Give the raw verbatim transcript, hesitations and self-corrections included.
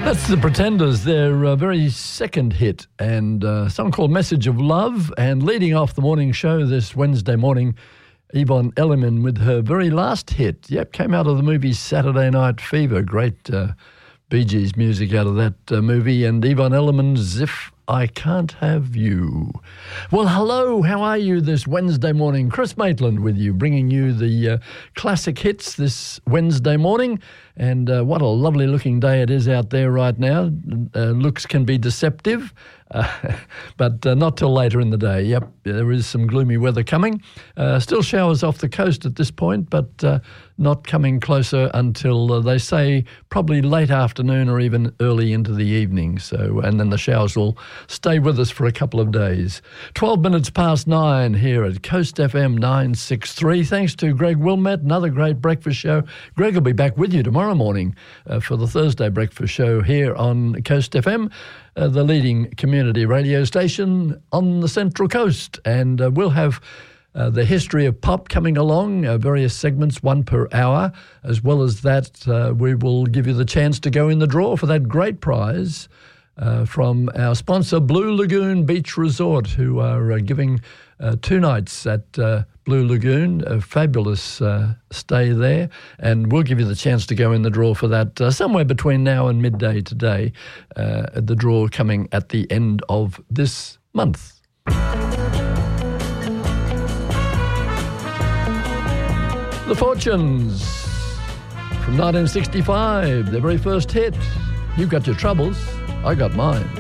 That's the Pretenders, their uh, very second hit, and uh, song called Message of Love. And leading off the morning show this Wednesday morning, Yvonne Elliman with her very last hit. Yep, came out of the movie Saturday Night Fever. Great uh, Bee Gees music out of that uh, movie. And Yvonne Elliman's If I Can't Have You. Well, hello, how are you this Wednesday morning? Chris Maitland with you, bringing you the uh, classic hits this Wednesday morning. And uh, what a lovely looking day it is out there right now. Uh, looks can be deceptive, uh, but uh, not till later in the day. Yep, there is some gloomy weather coming. Uh, still showers off the coast at this point, but uh, not coming closer until uh, they say probably late afternoon or even early into the evening. So, and then the showers will stay with us for a couple of days. twelve minutes past nine here at Coast F M nine sixty-three. Thanks to Greg Wilmette, another great breakfast show. Greg will be back with you tomorrow morning uh, for the Thursday breakfast show here on Coast F M, uh, the leading community radio station on the Central Coast. And uh, we'll have uh, the history of pop coming along, uh, various segments, one per hour. As well as that, uh, we will give you the chance to go in the draw for that great prize Uh, from our sponsor, Blue Lagoon Beach Resort, who are uh, giving uh, two nights at uh, Blue Lagoon, a fabulous uh, stay there, and we'll give you the chance to go in the draw for that uh, somewhere between now and midday today, uh, the draw coming at the end of this month. The Fortunes from nineteen sixty-five, their very first hit, You've Got Your Troubles, I Got Mine.